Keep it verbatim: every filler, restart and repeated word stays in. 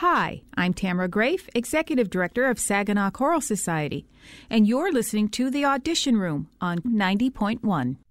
Hi, I'm Tamara Grafe, Executive Director of Saginaw Choral Society, and you're listening to The Audition Room on ninety point one.